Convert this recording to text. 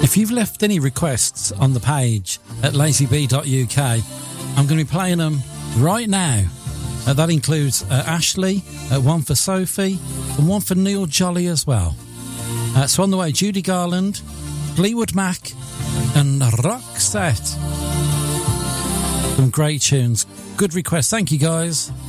If you've left any requests on the page at lazyb.uk, I'm going to be playing them right now. That includes Ashley, one for Sophie, and one for Neil Jolly as well. So on the way, Judy Garland, Fleetwood Mac, and Roxette. Some great tunes. Good requests. Thank you, guys.